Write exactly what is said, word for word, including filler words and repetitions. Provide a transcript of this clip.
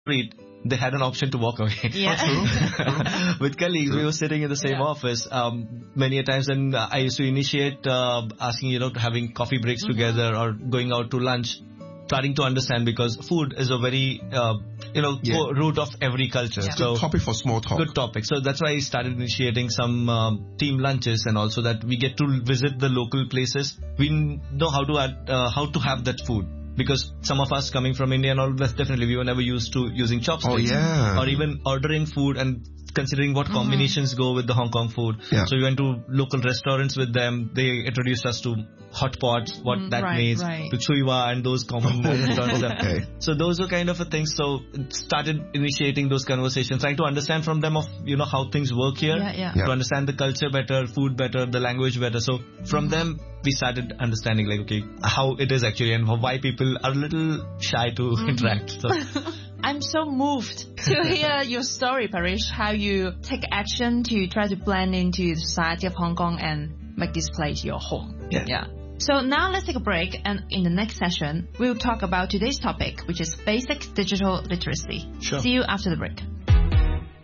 street, they had an option to walk away. Yeah. With colleagues, True. we were sitting in the same Yeah. office. Um, many a times, and uh, I used to initiate uh, asking, you know, having coffee breaks Mm-hmm. together or going out to lunch, starting to understand, because food is a very, uh, you know, Yeah. core root of every culture. Yeah. So Topic for small talk. good topic. So that's why I started initiating some um, team lunches, and also that we get to visit the local places. We know how to add, uh, how to have that food. Because some of us coming from India and all, that's definitely we were never used to using chopsticks. Oh, yeah. Or even ordering food and considering what combinations go with the Hong Kong food. Yeah. So we went to local restaurants with them. They introduced us to hot pots, what Mm, that right, means, right. to chuiwa and those common restaurants. Okay. So those were kind of a thing. So started initiating those conversations, trying to understand from them of, you know, how things work here. Yeah, yeah. Yeah. To understand the culture better, food better, the language better. So from them, we started understanding like, okay, how it is actually and why people are a little shy to interact. So I'm so moved to hear your story, Parish, how you take action to try to blend into the society of Hong Kong and make this place your home. Yeah. Yeah. So now let's take a break, and in the next session, we'll talk about today's topic, which is basic digital literacy. Sure. See you after the break.